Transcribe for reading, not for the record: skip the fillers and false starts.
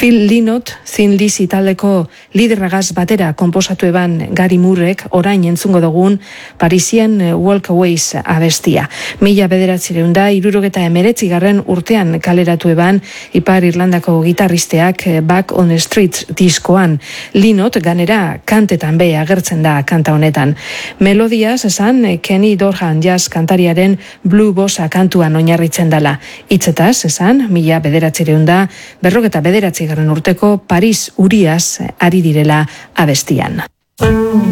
Phil Lynott, Thin Lizzy taldeko liderragaz batera konposatu eban Gary Moorek orain entzungo dugun Parisien Walkaways abestia. 1979 urtean kaleratu eban Ipar Irlandako gitarristeak Back on the Streets diskoan. Lynott ganera kantetan be agertzen da kanta honetan. Melodiaz esan Kenny Dorhan jazz kantariaren Blue Bossa kantuan oinarritzen dela. Hitzetaz esan 1979 urteko Paris uriaz ari direla abestian.